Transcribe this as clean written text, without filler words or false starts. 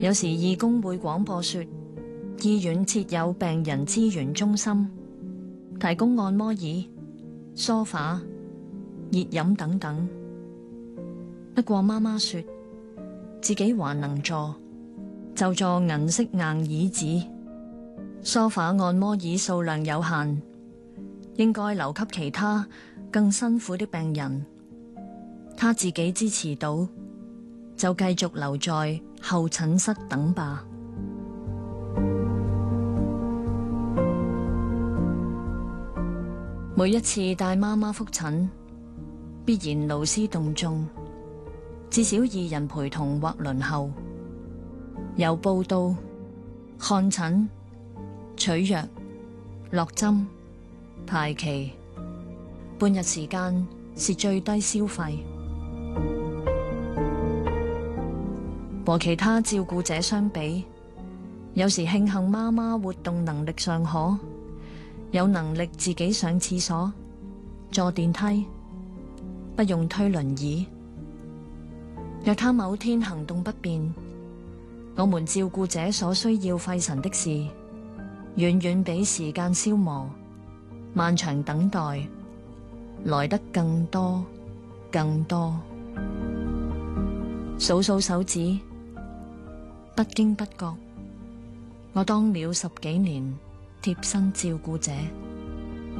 有時義工會廣播說，醫院設有病人資源中心，提供按摩椅、梳化、熱飲等等。不過媽媽說，自己還能坐，就坐銀色硬椅子，梳化按摩椅數量有限，應該留給其他更辛苦的病人。她自己支持到，就繼續留在候診室等吧。每一次帶媽媽覆診，必然勞師動眾，至少2人陪同或輪候，由報到、看診、取藥、落針、排期，半日時間是最低消費。和其他照顧者相比，有時慶幸媽媽活動能力尚可，有能力自己上廁所、坐電梯，不用推輪椅。若她某天行動不便，我們照顧者所需要費神的事，遠遠比時間消磨、漫長等待來得更多更多。數數手指，不經不覺，我當了10幾年貼身照顧者。